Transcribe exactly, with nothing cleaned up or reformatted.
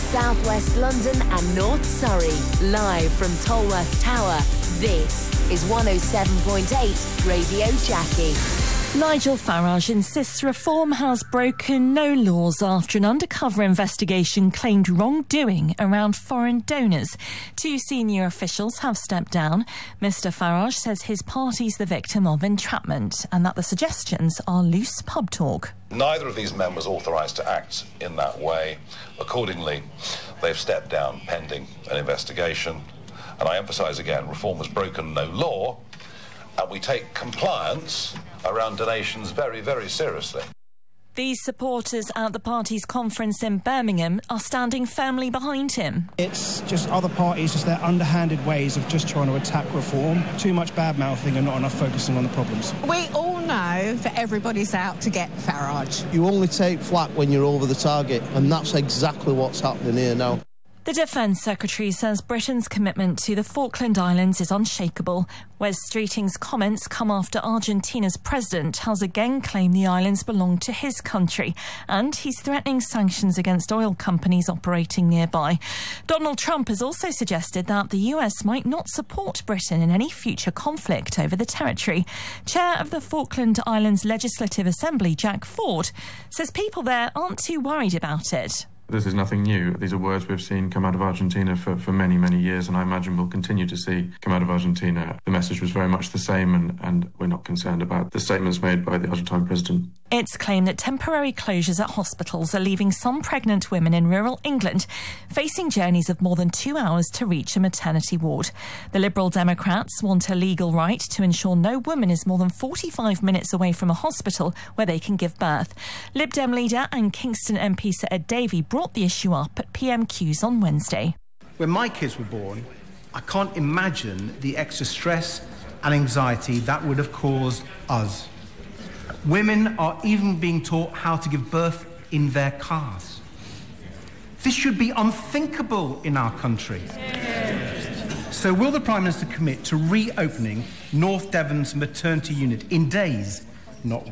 South West London and North Surrey. Live from Tolworth Tower, this is one oh seven point eight Radio Jackie. Nigel Farage insists reform has broken no laws after an undercover investigation claimed wrongdoing around foreign donors. Two senior officials have stepped down. Mr Farage says his party's the victim of entrapment and that the suggestions are loose pub talk. Neither of these men was authorised to act in that way. Accordingly, they've stepped down pending an investigation. And I emphasise again, reform has broken no law, and we take compliance around donations very, very seriously. These supporters at the party's conference in Birmingham are standing firmly behind him. It's just other parties, just their underhanded ways of just trying to attack reform. Too much bad-mouthing and not enough focusing on the problems. We all know that everybody's out to get Farage. You only take flak when you're over the target, and that's exactly what's happening here now. The Defence Secretary says Britain's commitment to the Falkland Islands is unshakable. Wes Streeting's comments come after Argentina's president has again claimed the islands belong to his country, and he's threatening sanctions against oil companies operating nearby. Donald Trump has also suggested that the U S might not support Britain in any future conflict over the territory. Chair of the Falkland Islands Legislative Assembly, Jack Ford, says people there aren't too worried about it. This is nothing new. These are words we've seen come out of Argentina for, for many, many years, and I imagine we'll continue to see come out of Argentina. The message was very much the same, and, and we're not concerned about the statements made by the Argentine president. It's claimed that temporary closures at hospitals are leaving some pregnant women in rural England facing journeys of more than two hours to reach a maternity ward. The Liberal Democrats want a legal right to ensure no woman is more than forty-five minutes away from a hospital where they can give birth. Lib Dem leader and Kingston M P Sir Ed Davey brought the issue up at P M Qs on Wednesday. When my kids were born, I can't imagine the extra stress and anxiety that would have caused us. Women are even being taught how to give birth in their cars. This should be unthinkable in our country. So will the Prime Minister commit to reopening North Devon's maternity unit in days, not